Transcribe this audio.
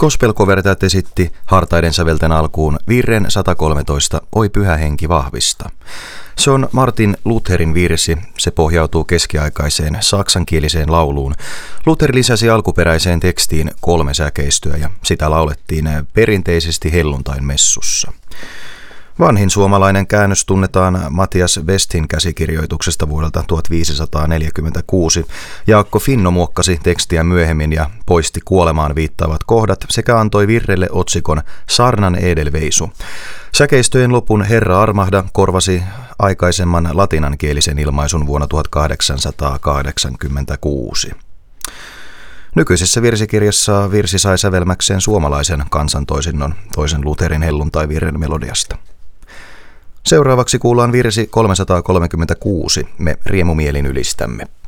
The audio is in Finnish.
Gospel Covertat esitti hartaiden sävelten alkuun virren 113 Oi pyhä henki vahvista. Se on Martin Lutherin virsi. Se pohjautuu keskiaikaiseen saksankieliseen lauluun. Luther lisäsi alkuperäiseen tekstiin 3 säkeistöä ja sitä laulettiin perinteisesti helluntain messussa. Vanhin suomalainen käännös tunnetaan Matias Westin käsikirjoituksesta vuodelta 1546. Jaakko Finno muokkasi tekstiä myöhemmin ja poisti kuolemaan viittaavat kohdat sekä antoi virrelle otsikon Sarnan edelveisu. Säkeistöjen lopun Herra armahda korvasi aikaisemman latinankielisen ilmaisun vuonna 1886. Nykyisessä virsikirjassa virsi sai sävelmäkseen suomalaisen kansantoisinnon toisen Lutherin helluntai-virren melodiasta. Seuraavaksi kuullaan virsi 336, me riemumielin ylistämme.